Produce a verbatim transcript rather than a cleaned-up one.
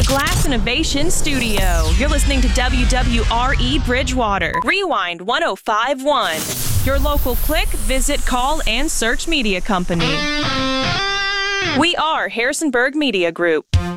Glass Innovation Studio. You're listening to W W R E Bridgewater. Rewind one oh five point one. Your local click, visit, call, and search media company. We are Harrisonburg Media Group.